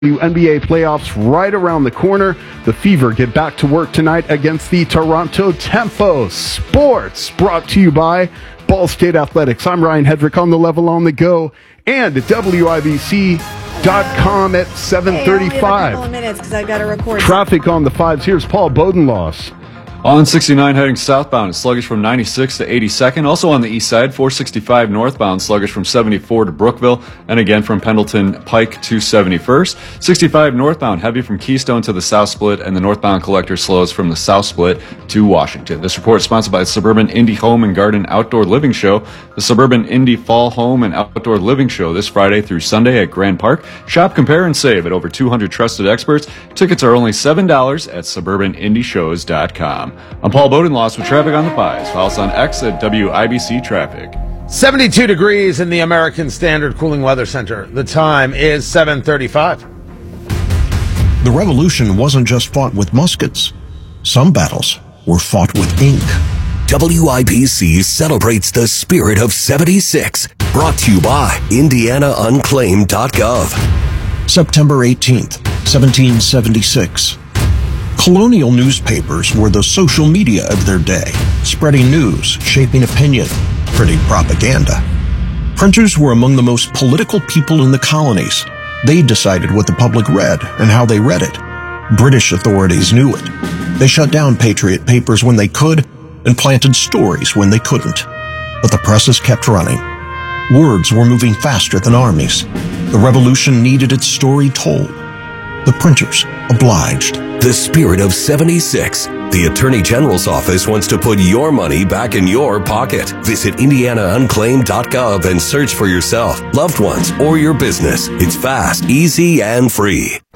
NBA playoffs right around the corner. The Fever get back to work tonight against the Toronto Tempo. Sports brought to you by Ball State Athletics. I'm Ryan Hedrick on the level on the go and at WIBC.com at 7:35. Hey, I only have a couple of minutes because I've got to record. Traffic on the fives. Here's Paul Bodenloss. On 69 heading southbound, it's sluggish from 96 to 82nd. Also on the east side, 465 northbound, sluggish from 74 to Brookville, and again from Pendleton Pike to 71st. 65 northbound, heavy from Keystone to the South Split, and the northbound collector slows from the South Split to Washington. This report is sponsored by the Suburban Indy Home and Garden Outdoor Living Show. The Suburban Indy Fall Home and Outdoor Living Show this Friday through Sunday at Grand Park. Shop, compare, and save at over 200 trusted experts. Tickets are only $7 at suburbanindyshows.com. I'm Paul Bodenloss with traffic on the fives. Follow us on X at WIBC Traffic. 72 degrees in the American Standard Cooling Weather Center. The time is 7:35. The revolution wasn't just fought with muskets. Some battles were fought with ink. WIBC celebrates the spirit of 76. Brought to you by IndianaUnclaimed.gov. September 18th, 1776. Colonial newspapers were the social media of their day, spreading news, shaping opinion, printing propaganda. Printers were among the most political people in the colonies. They decided what the public read and how they read it. British authorities knew it. They shut down patriot papers when they could and planted stories when they couldn't. But the presses kept running. Words were moving faster than armies. The revolution needed its story told. The printers obliged. The spirit of 76. The Attorney General's office wants to put your money back in your pocket. Visit IndianaUnclaimed.gov and search for yourself, loved ones, or your business. It's fast, easy, and free.